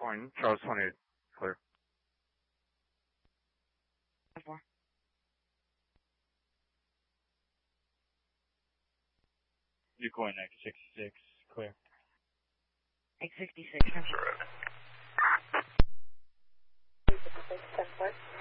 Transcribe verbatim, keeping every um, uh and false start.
Coin, Charles twenty-eight, clear. Four. Ucoin X sixty-six, clear. X sixty-six, ten four.